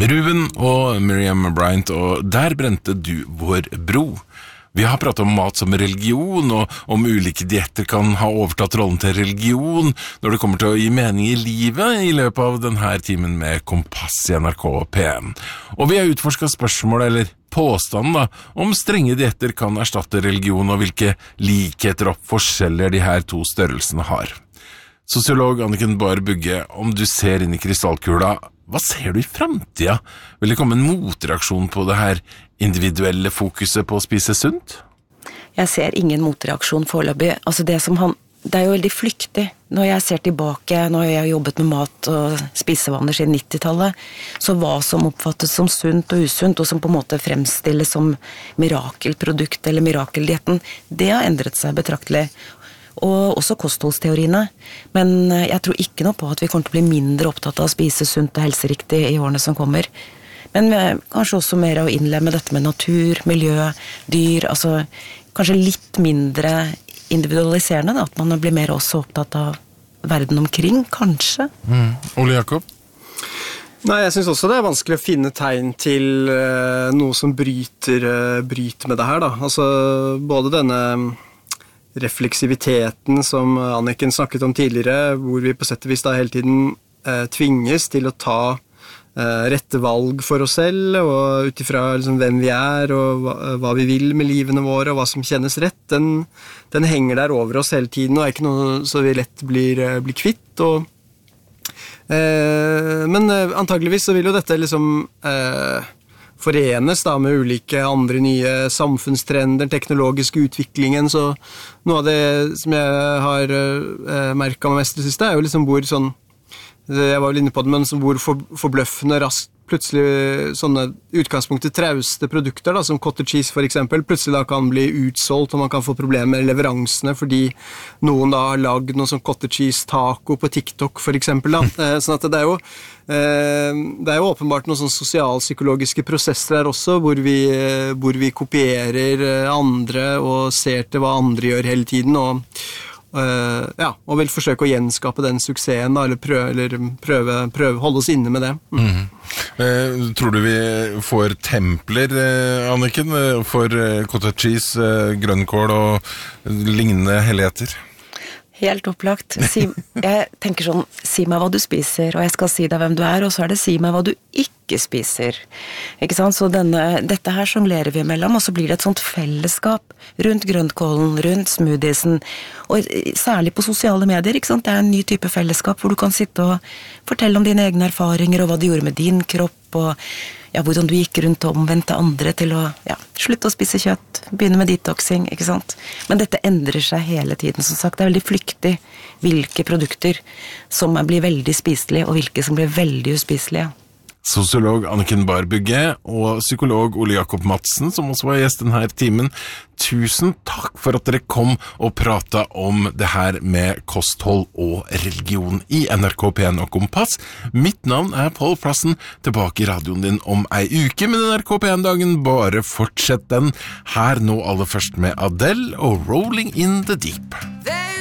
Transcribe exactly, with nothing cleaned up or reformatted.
Ruben og Miriam Bryant, og der brente du vår bro. Vi har pratet om mat som religion, og om ulike dietter kan ha overtatt rollen til religion når det kommer til å gi mening i livet i løpet av denne timen med Kompass i N R K P en. Og vi har utforsket spørsmål, eller påstanden da, om strenge dietter kan erstatte religion, og hvilke likheter og forskjeller de her to størrelsene har. Sosiolog Anniken Bahr Bugge, om du ser inn i krystallkula, hva ser du i fremtiden? Vil det komme en motreaksjon på det her individuelle fokuset på å spise sunt? Jeg ser ingen motreaksjon foreløpig. Altså det, som han, det er jo veldig flyktig. Når jeg ser tilbake, når jeg har jobbet med mat og spisevaner siden nittitallet, så hva som oppfattes som sunt og usunt, og som på en måte fremstilles som mirakelprodukt eller mirakeldietten, det har endret seg betraktelig. Og også kostholdsteoriene. Men jeg tror ikke noe på at vi kommer til å bli mindre opptatt av å spise sunt og helseriktig i årene som kommer. Men kanskje også mer å innlemme dette med natur, miljø, dyr, altså kanskje litt mindre individualiserende, da, at man blir mer også opptatt av verden omkring, kanskje. Mm. Ole Jakob? Nei, jeg synes også det er vanskelig å finne tegn til uh, noe som bryter, uh, bryter med det her, da. Altså, både denne refleksiviteten som Anniken snakket om tidligere, hvor vi på sett og vis da hele tiden uh, tvinges til å ta rette valg for oss selv, og utifra liksom hvem vi er, og hva, hva vi vil med livene våre, og hva som kjennes rett, den, den henger der over oss hele tiden, og er ikke noe så vi lett blir, blir kvitt. Og, eh, men antageligvis så vil jo dette liksom eh, forenes da, med ulike andre nye samfunnstrender, teknologisk utviklingen, så noe av det som jeg har eh, merket meg mest det siste, er jo liksom hvor sånn jeg var jo inne på det, men hvor for, forbløffende raskt plutselig sånne utgangspunktet trauste produkter da, som cottage cheese for eksempel, plutselig da kan bli utsolgt, og man kan få problemer med leveransene fordi noen da har lagd noe som cottage cheese taco på TikTok for eksempel da. Sånn at det er jo det er jo åpenbart noen sånne sosialpsykologiske prosesser her også, hvor vi, hvor vi kopierer andre og ser til hva andre gjør hele tiden, og Uh, ja, og vil forsøke å gjenskape den suksessen da, eller, prøve, eller prøve, prøve holde oss inne med det. Mm. Mm. Uh, tror du vi får templer, uh, Anniken, uh, for uh, cottage cheese, uh, grønnkål og lignende helligheter? Helt opplagt. Si, jeg tenker sånn, si meg hva du spiser, og jeg skal si deg hvem du er, og så er det si meg hva du ikke spiser. Ikke sant? Så denne, dette her sjonglerer vi mellom, og så blir det et sånt fellesskap rundt grønnkålen, rundt smoothiesen, og særlig på sosiale medier, ikke sant? Det er en ny type fellesskap, hvor du kan sitte og fortelle om dine egne erfaringer, og hva du gjorde med din kropp, og ja, hvordan du gikk rundt og omvendte andre til å ja, slutte å spise kjøtt, begynne med detoxing, ikke sant? Men dette endrer seg hele tiden, som sagt. Det er veldig flyktig hvilke produkter som blir veldig spiselige, og hvilke som blir veldig uspiselige. Sosiolog Anniken Bahr Bugge og psykolog Ole Jakob Madsen, som også var gjest denne timen. Tusen takk for at dere kom og pratet om det her med kosthold og religion i N R K P en og Kompass. Mitt navn er Paul Plassen, tilbake i radioen din om ei uke med N R K P en-dagen. Bare fortsett den her nå aller først med Adele og Rolling in the Deep.